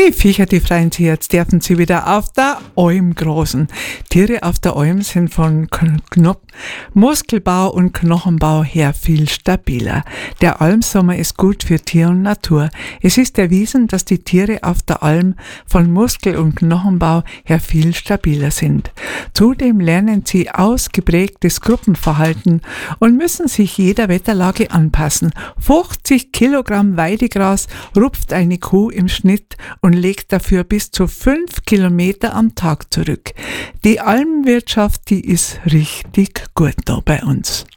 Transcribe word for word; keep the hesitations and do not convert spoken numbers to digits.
Die Viecher, die freuen sich, jetzt dürfen sie wieder auf der Alm grasen. Tiere auf der Alm sind von Knop Muskelbau und Knochenbau her viel stabiler. Der Almsommer ist gut für Tier und Natur. Es ist erwiesen, dass die Tiere auf der Alm von Muskel- und Knochenbau her viel stabiler sind. Zudem lernen sie ausgeprägtes Gruppenverhalten und müssen sich jeder Wetterlage anpassen. fünfzig Kilogramm Weidegras rupft eine Kuh im Schnitt und legt dafür bis zu fünf Kilometer am Tag zurück. Die Almwirtschaft, die ist richtig gut da bei uns.